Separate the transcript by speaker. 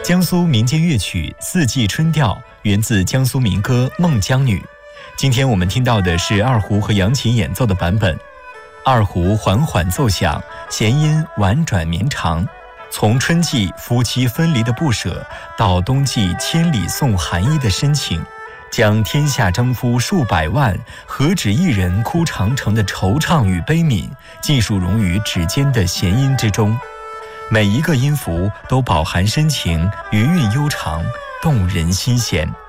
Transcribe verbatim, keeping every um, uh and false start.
Speaker 1: 江苏民间乐曲《四季春调》源自江苏民歌《孟姜女》。今天我们听到的是二胡和扬琴演奏的版本。二胡缓缓奏响，弦音婉转绵长，从春季夫妻分离的不舍，到冬季千里送寒衣的深情，将天下征夫数百万，何止一人哭长城的惆怅与悲悯，尽数融于指尖的弦音之中。每一个音符都饱含深情，余韵悠长，动人心弦。